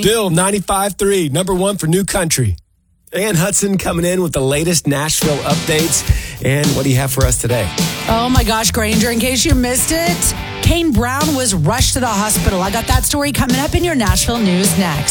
Bill, 95.3, number one for new country. Ann Hudson coming in with the latest Nashville updates. And what do you have for us today? Oh my gosh, Granger, in case you missed it, Kane Brown was rushed to the hospital. I got that story coming up in your Nashville news next.